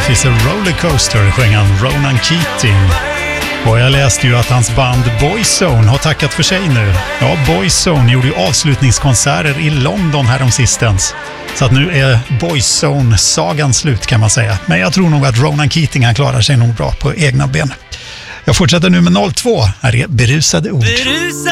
Life is a rollercoaster, sjöng han Ronan Keating. Och jag läste ju att hans band Boyzone har tackat för sig nu. Ja, Boyzone gjorde ju avslutningskonserter i London häromsistens. Så att nu är Boyzone-sagan slut kan man säga. Men jag tror nog att Ronan Keating han klarar sig nog bra på egna ben. Jag fortsätter nu med 02. Här är Berusade ord.